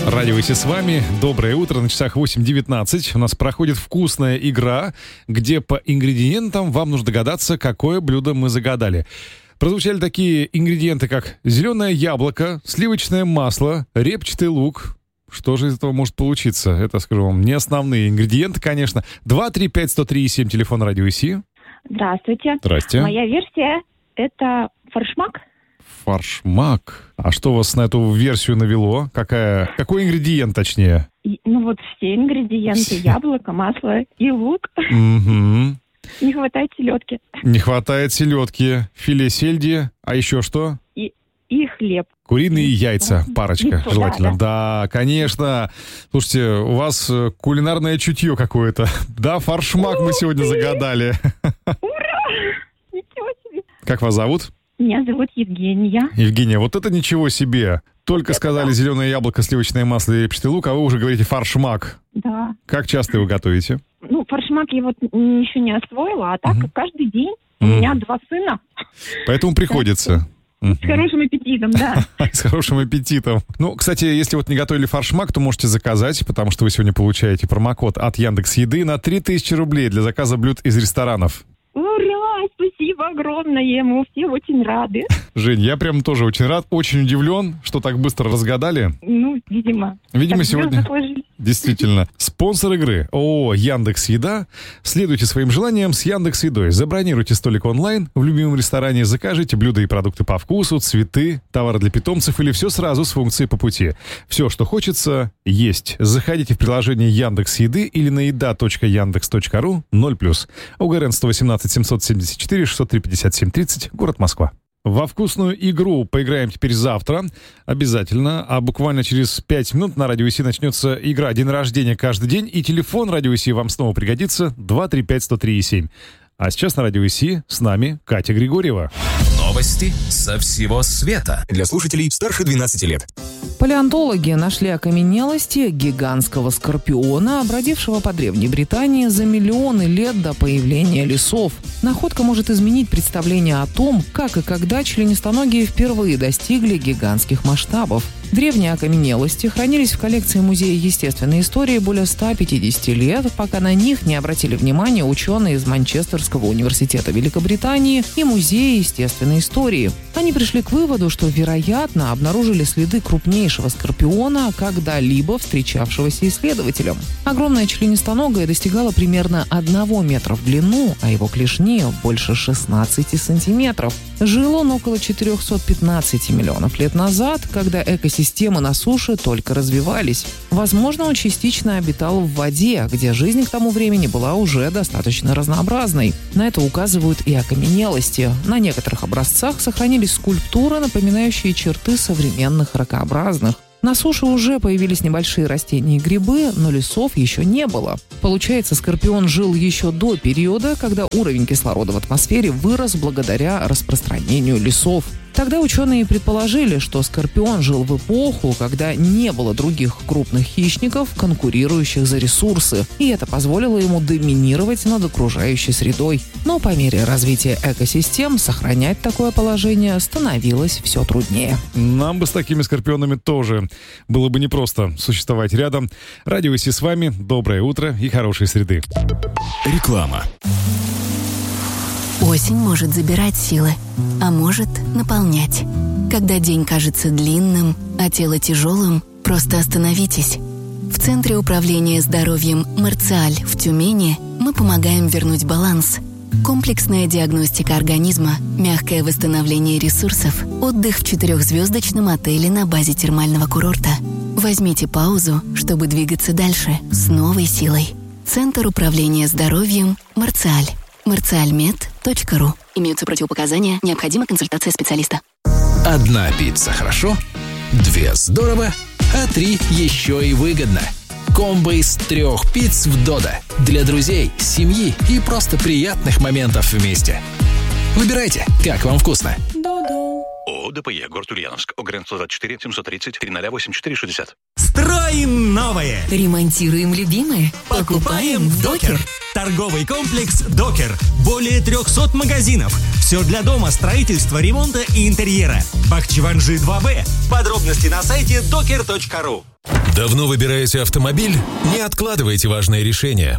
Радио Иси с вами. Доброе утро. На часах 8:19. У нас проходит вкусная игра, где по ингредиентам вам нужно догадаться, какое блюдо мы загадали. Прозвучали такие ингредиенты, как зеленое яблоко, сливочное масло, репчатый лук. Что же из этого может получиться? Это, скажу вам, не основные ингредиенты, конечно. 235-103-7, телефон Радио Иси. Здравствуйте. Здрасте. Моя версия – это форшмак. Форшмак. А что вас на эту версию навело? Какой ингредиент, точнее? Все ингредиенты. Яблоко, масло и лук. Угу. Не хватает селедки. Не хватает селедки, филе сельди, а еще что? И хлеб. Куриные яйца, парочка, желательно. Да, конечно. Слушайте, у вас кулинарное чутье какое-то. Да, форшмак мы сегодня загадали. Ура! Ничего себе. Как вас зовут? Меня зовут Евгения. Евгения, вот это ничего себе. Только сказали зеленое яблоко, сливочное масло и репчатый лук, а вы уже говорите форшмак. Да. Как часто его готовите? Форшмак я еще не освоила, а так каждый день. У меня 2 сына. Поэтому приходится. С хорошим аппетитом, да. С хорошим аппетитом. Кстати, если не готовили форшмак, то можете заказать, потому что вы сегодня получаете промокод от Яндекс.Еды на 3000 рублей для заказа блюд из ресторанов. Ура! Спасибо огромное, мы все очень рады. Жень, я прям тоже очень рад, очень удивлен, что так быстро разгадали. Видимо сегодня... Действительно. Спонсор игры ООО «Яндекс.Еда». Следуйте своим желаниям с Яндекс.Едой. Забронируйте столик онлайн в любимом ресторане, закажите блюда и продукты по вкусу, цветы, товары для питомцев или все сразу с функцией по пути. Все, что хочется, есть. Заходите в приложение Яндекс.Еды или на еда.яндекс.ру 0+. УГРН 118 774 603 57 30, город Москва. Во вкусную игру поиграем теперь завтра. Обязательно. А буквально через 5 минут на Радио Иси начнется игра «День рождения каждый день». И телефон Радио Иси вам снова пригодится. 235-103-7. А сейчас на Радио Иси с нами Катя Григорьева. Новости со всего света. Для слушателей старше 12 лет. Палеонтологи нашли окаменелости гигантского скорпиона, бродившего по Древней Британии за миллионы лет до появления лесов. Находка может изменить представление о том, как и когда членистоногие впервые достигли гигантских масштабов. Древние окаменелости хранились в коллекции Музея естественной истории более 150 лет, пока на них не обратили внимание ученые из Манчестерского университета Великобритании и Музея естественной истории. Они пришли к выводу, что, вероятно, обнаружили следы крупнейшего скорпиона, когда-либо встречавшегося исследователям. Огромное членистоногое достигало примерно 1 метра в длину, а его клешни больше 16 сантиметров. Жил он около 415 миллионов лет назад, когда экосистемы на суше только развивались. Возможно, он частично обитал в воде, где жизнь к тому времени была уже достаточно разнообразной. На это указывают и окаменелости. На некоторых образцах сохранились скульптуры, напоминающие черты современных ракообразных. На суше уже появились небольшие растения и грибы, но лесов еще не было. Получается, скорпион жил еще до периода, когда уровень кислорода в атмосфере вырос благодаря распространению лесов. Тогда ученые предположили, что скорпион жил в эпоху, когда не было других крупных хищников, конкурирующих за ресурсы, и это позволило ему доминировать над окружающей средой. Но по мере развития экосистем сохранять такое положение становилось все труднее. Нам бы с такими скорпионами тоже было бы непросто существовать рядом. Радио Иси с вами. Доброе утро и хорошей среды. Реклама. Осень может забирать силы, а может наполнять. Когда день кажется длинным, а тело тяжелым, просто остановитесь. В Центре управления здоровьем «Марциаль» в Тюмени мы помогаем вернуть баланс. Комплексная диагностика организма, мягкое восстановление ресурсов, отдых в 4-звездочном отеле на базе термального курорта. Возьмите паузу, чтобы двигаться дальше с новой силой. Центр управления здоровьем «Марциаль». marcialmed.ru. Имеются противопоказания, необходима консультация специалиста. 1 пицца хорошо, 2 здорово, а 3 еще и выгодно. Комбо из 3 пиц в Додо. Для друзей, семьи и просто приятных моментов вместе. Выбирайте, как вам вкусно. Додо. ООО ДПЕ, город Ульяновск, ОГРН 124 730 308 60. Строим новое! Ремонтируем любимое. Покупаем в Докер. Торговый комплекс «Докер». Более 300 магазинов. Все для дома, строительства, ремонта и интерьера. Бахчеванжи 2Б. Подробности на сайте doker.ru. Давно выбираете автомобиль? Не откладывайте важное решение.